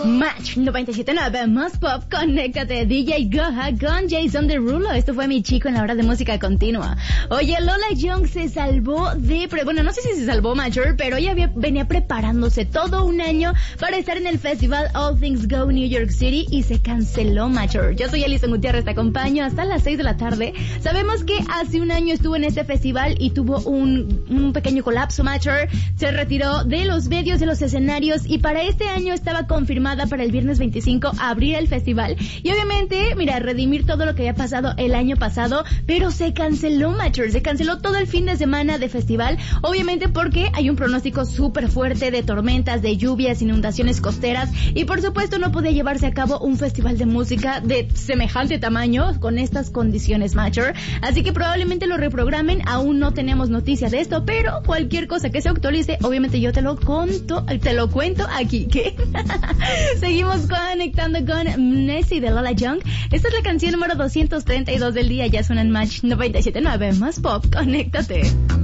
Match 97.9 más pop, conéctate, DJ Goha con Jason Derulo. Esto fue Mi Chico en la hora de música continua. Oye, Lola Young se salvó bueno, no sé si se salvó, Major, pero ella venía preparándose todo un año para estar en el festival All Things Go New York City y se canceló, Major. Yo soy Alison Gutiérrez, te acompaño hasta las 6 de la tarde. Sabemos que hace un año estuvo en este festival y tuvo un pequeño colapso, Major. Se retiró de los medios, de los escenarios, y para este año estaba confirmada para el viernes 25 abrir el festival y obviamente, mira, redimir todo lo que había pasado el año pasado, pero se canceló, Major, se canceló todo el fin de semana de festival, obviamente porque hay un pronóstico súper fuerte de tormentas, de lluvias, inundaciones costeras, y por supuesto no podía llevarse a cabo un festival de música de semejante tamaño con estas condiciones, Major, así que probablemente lo reprogramen. Aún no tenemos noticia de esto, pero cualquier cosa que se actualice, obviamente yo te lo cuento aquí, ¿qué? Seguimos conectando con Nessie de Lola Young. Esta es la canción número 232 del día. Ya suena en Match 97.9 más pop. Conéctate.